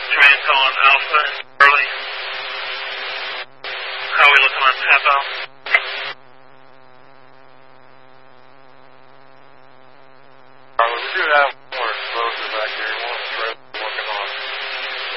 Command calling Alpha early. How are we looking on tempo? We do have